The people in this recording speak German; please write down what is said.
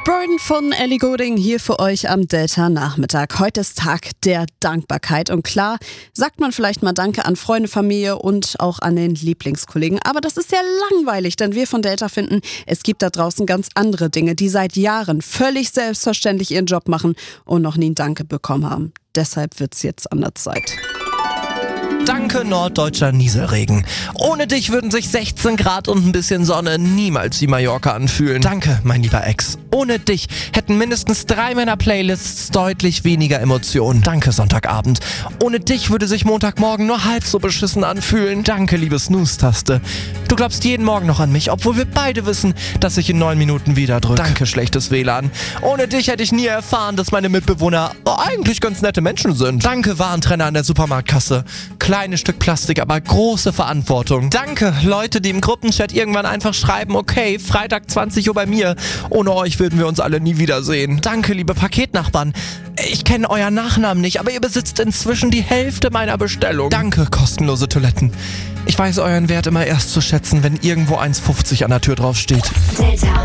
Burden von Ellie Goulding hier für euch am Delta-Nachmittag. Heute ist Tag der Dankbarkeit und klar, sagt man vielleicht mal Danke an Freunde, Familie und auch an den Lieblingskollegen. Aber das ist ja langweilig, denn wir von Delta finden, es gibt da draußen ganz andere Dinge, die seit Jahren völlig selbstverständlich ihren Job machen und noch nie ein Danke bekommen haben. Deshalb wird's jetzt an der Zeit. Danke, norddeutscher Nieselregen. Ohne dich würden sich 16 Grad und ein bisschen Sonne niemals wie Mallorca anfühlen. Danke, mein lieber Ex. Ohne dich hätten mindestens 3 meiner Playlists deutlich weniger Emotionen. Danke, Sonntagabend. Ohne dich würde sich Montagmorgen nur halb so beschissen anfühlen. Danke, liebe Snooze-Taste. Du glaubst jeden Morgen noch an mich, obwohl wir beide wissen, dass ich in 9 Minuten wieder drücke. Danke, schlechtes WLAN. Ohne dich hätte ich nie erfahren, dass meine Mitbewohner eigentlich ganz nette Menschen sind. Danke, Warentrenner an der Supermarktkasse. Kleines Stück Plastik, aber große Verantwortung. Danke, Leute, die im Gruppenchat irgendwann einfach schreiben, okay, Freitag 20 Uhr bei mir. Ohne euch würden wir uns alle nie wiedersehen. Danke, liebe Paketnachbarn. Ich kenne euren Nachnamen nicht, aber ihr besitzt inzwischen die Hälfte meiner Bestellung. Danke, kostenlose Toiletten. Ich weiß euren Wert immer erst zu schätzen, wenn irgendwo 1,50 an der Tür draufsteht. Delta.